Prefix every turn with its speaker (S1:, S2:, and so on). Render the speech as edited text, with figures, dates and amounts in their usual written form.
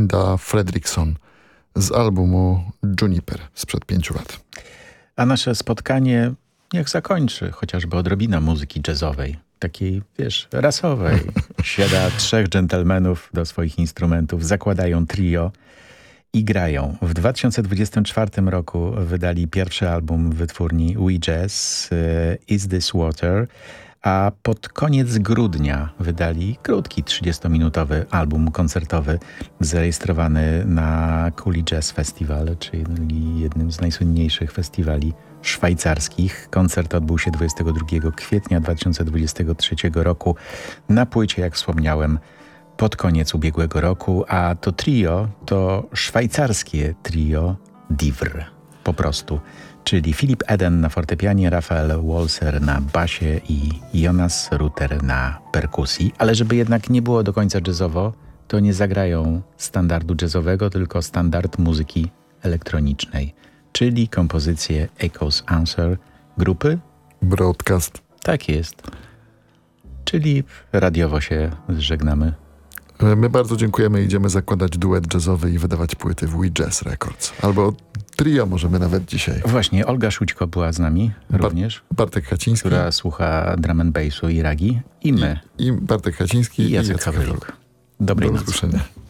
S1: Linda Fredrickson z albumu Juniper sprzed 5 lat.
S2: A nasze spotkanie niech zakończy chociażby odrobina muzyki jazzowej. Takiej, wiesz, rasowej. Siada 3 dżentelmenów do swoich instrumentów, zakładają trio i grają. W 2024 roku wydali pierwszy album wytwórni We Jazz, Is This Water, a pod koniec grudnia wydali krótki, 30-minutowy album koncertowy zarejestrowany na Cooley Jazz Festival, czyli jednym z najsłynniejszych festiwali szwajcarskich. Koncert odbył się 22 kwietnia 2023 roku na płycie, jak wspomniałem, pod koniec ubiegłego roku, a to trio to szwajcarskie trio Divre, po prostu. Czyli Philip Eden na fortepianie, Rafael Walser na basie i Jonas Rutter na perkusji. Ale żeby jednak nie było do końca jazzowo, to nie zagrają standardu jazzowego, tylko standard muzyki elektronicznej, czyli kompozycję Echoes Answer grupy
S1: Broadcast.
S2: Tak jest. Czyli radiowo się żegnamy.
S1: My bardzo dziękujemy. Idziemy zakładać duet jazzowy i wydawać płyty w We Jazz Records. Albo trio możemy nawet dzisiaj.
S2: Właśnie, Olga Szućko była z nami również.
S1: Bartek Haciński.
S2: Która słucha drum and bassu i ragi. I my.
S1: I Bartek Haciński
S2: i Jacek Hawryluk. Dobrej nocy.
S1: Do usłyszenia.